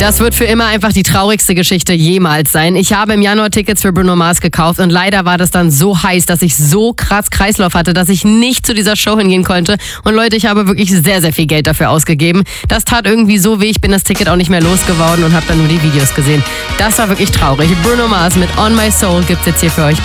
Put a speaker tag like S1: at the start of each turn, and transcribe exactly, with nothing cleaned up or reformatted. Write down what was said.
S1: Das wird für immer einfach die traurigste Geschichte jemals sein. Ich habe im Januar Tickets für Bruno Mars gekauft und leider war das dann so heiß, dass ich so krass Kreislauf hatte, dass ich nicht zu dieser Show hingehen konnte. Und Leute, ich habe wirklich sehr, sehr viel Geld dafür ausgegeben. Das tat irgendwie so weh, ich bin das Ticket auch nicht mehr losgeworden und habe dann nur die Videos gesehen. Das war wirklich traurig. Bruno Mars mit On My Soul gibt's jetzt hier für euch.